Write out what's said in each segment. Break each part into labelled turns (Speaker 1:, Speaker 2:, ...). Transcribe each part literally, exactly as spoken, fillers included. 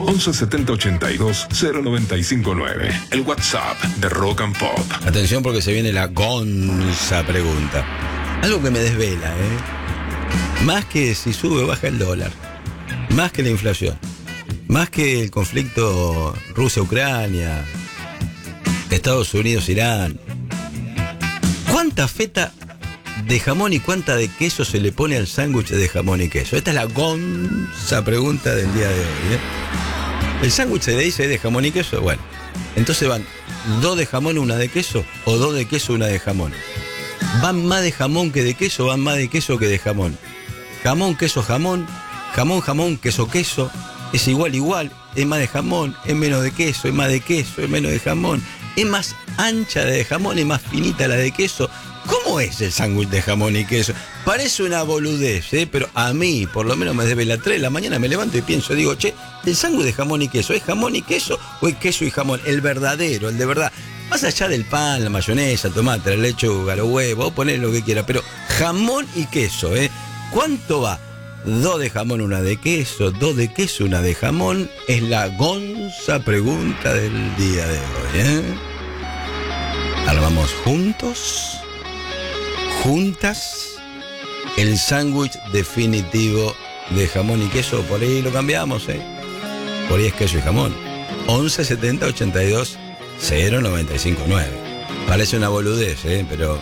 Speaker 1: once setenta ochenta y dos cero noventa y cinco nueve. El WhatsApp de Rock and Pop.
Speaker 2: Atención porque se viene la gonza pregunta. Algo que me desvela, ¿eh? Más que si sube o baja el dólar. Más que la inflación. Más que el conflicto Rusia-Ucrania. Estados Unidos-Irán. ¿Cuánta feta de jamón y cuánta de queso se le pone al sándwich de jamón y queso? Esta es la gonza pregunta del día de hoy, ¿eh? ¿El sándwich se le dice de jamón y queso? Bueno, entonces van dos de jamón, una de queso, o dos de queso, una de jamón. ¿Van más de jamón que de queso? ¿Van más de queso que de jamón? Jamón, queso, jamón. Jamón, jamón, queso, queso. Es igual, igual. Es más de jamón, es menos de queso, es más de queso, es menos de jamón. Es más ancha de jamón, es más finita la de queso. ¿Cómo es el sándwich de jamón y queso? Parece una boludez, ¿eh? Pero a mí, por lo menos me debe las tres de la mañana, me levanto y pienso, digo, che, ¿el sándwich de jamón y queso es jamón y queso o es queso y jamón? El verdadero, el de verdad. Más allá del pan, la mayonesa, el tomate, la lechuga, los huevos, poner lo que quiera, pero jamón y queso, ¿eh? ¿Cuánto va? Dos de jamón, una de queso, dos de queso, una de jamón. Es la gonza pregunta del día de hoy, ¿eh? Armamos juntos, juntas, el sándwich definitivo de jamón y queso. Por ahí lo cambiamos, ¿eh? Por ahí es queso y jamón. once setenta ochenta y dos cero noventa y cinco nueve. Parece una boludez, ¿eh? Pero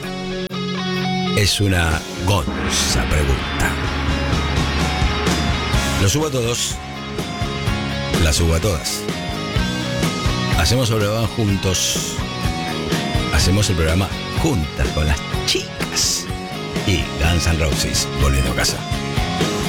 Speaker 2: es una gonza pregunta. Lo subo a todos. La subo a todas. Hacemos el programa juntos. Hacemos el programa juntas con las chicas. Y Guns N' Roses volviendo a casa.